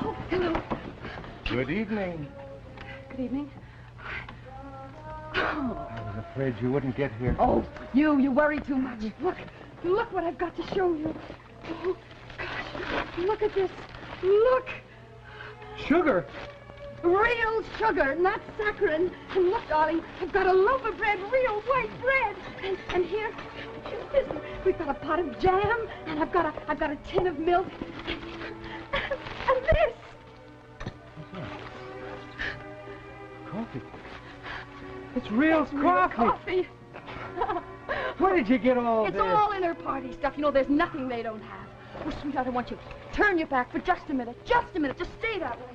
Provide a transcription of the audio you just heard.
Oh, hello. Good evening. Good evening. I was afraid you wouldn't get here. Oh, you worry too much. Look what I've got to show you. Oh, gosh, look at this. Look. Sugar? Real sugar, not saccharin. And look, darling, I've got a loaf of bread, real white bread. And here, listen, we've got a pot of jam, and I've got a tin of milk. And this. Coffee. It's real Real coffee. coffee. Where did you get all It's this? all in her party stuff. You know, there's nothing they don't have. Oh, sweetheart, I want you to turn your back for just a minute. Just a minute. Just stay that way.